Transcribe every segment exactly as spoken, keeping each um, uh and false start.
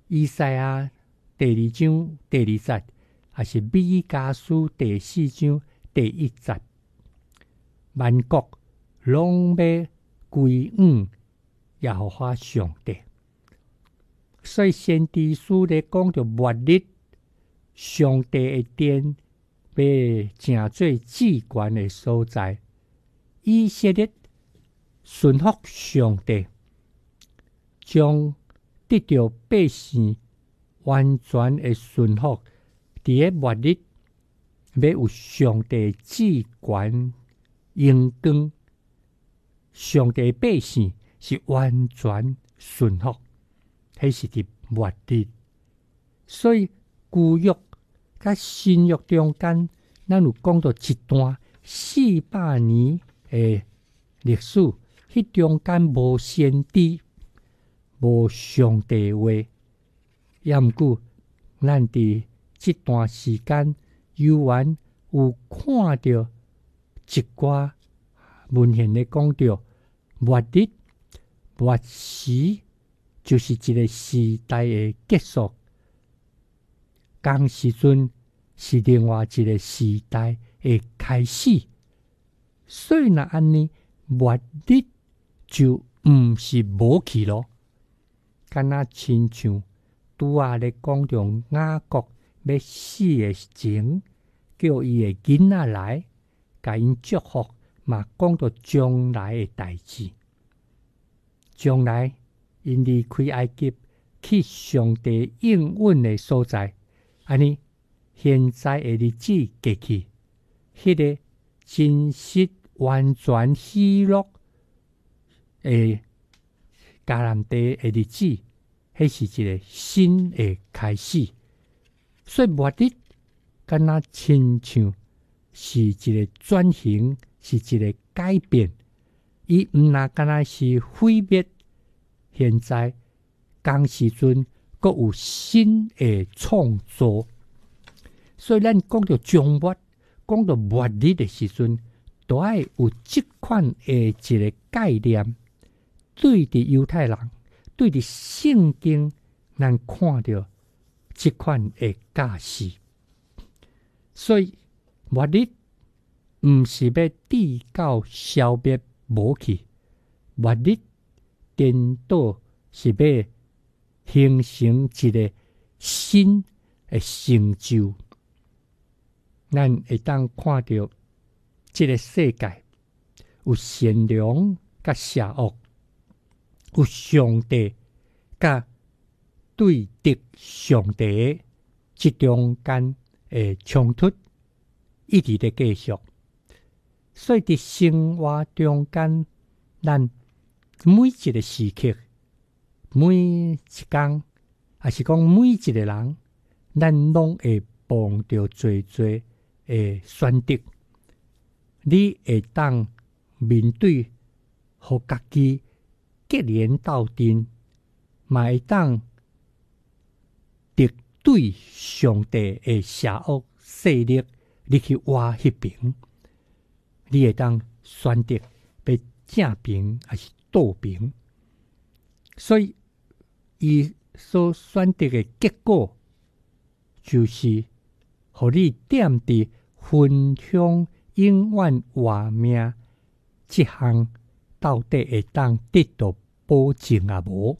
以赛亚第二章第二节，也是米迦书第四章第一节，万国拢要归向耶和华上帝。所以先知书咧讲到末日，上帝的殿要成做至高的所在。以色列顺服上帝，将得到百姓完全的顺服。伫个末日，要有上帝至高荣光，上帝百姓是完全顺服，迄是伫末日。所以旧约甲新约中间，咱有讲到一段四百年的历史，迄中间无先知，无上帝话，也毋过咱伫这段时间，犹原有看到一寡文献咧讲到末日末时，就是一个时代的结束。当时阵是另外一个时代的开始。所以若安尼，末日就毋是无去咯。敢若亲像拄仔咧讲着雅各要死的前，叫伊的囡仔来，甲因祝福，嘛讲到将来的代志。将来因离开埃及，去上帝应允的所在。安尼，现在的日子过去，迄、那个真实完全喜乐的迦南地的日子，迄是一个新的开始。所以末日敢若亲像是一个转型，是一个改变。伊毋那敢若是毁灭，现在当时阵阁有新的创作。所以咱讲到将末，讲到末日的时阵，都爱有即款的一个概念。对伫犹太人，对伫圣经，咱看到即款的架势。所以末日毋是要至到消灭无去，末日颠倒是要形成一个新的成就。咱会当看到这个世界有善良甲邪恶，有上帝甲对敌上帝即中间的冲突一直在继续。所以伫生活中间，咱每一个时刻，每一天，还是讲每一个人，咱拢会碰到最最的选择。你会当面对互家己结连斗阵，嘛会当敌对上帝的邪恶势力，你去挖迄边。你会当选择要正平还是倒平。所以伊所选择的结果，就是互你点伫分享永远活命这项，到底会当得到保证啊无？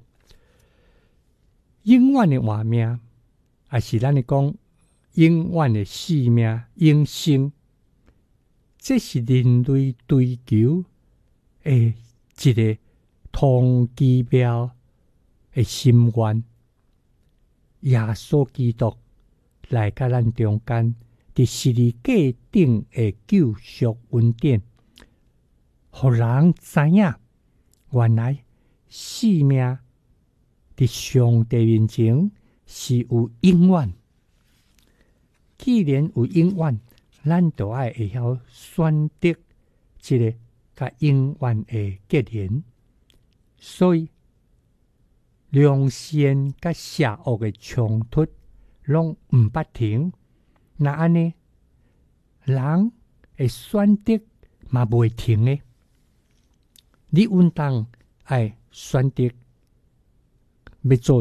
永远的活命，还是咱咧讲永远的生命永生？这是人类追求的一个同奇妙的心愿。耶稣基督来到咱中间，伫十字架顶的救赎恩典，互人知影，原来生命伫上帝面前是有永远。既然有永远，咱就爱会晓选择一个甲永远的结连。所以良善甲邪恶的冲突拢毋捌停。那安尼，人会选择嘛袂停的。你运动爱选择要做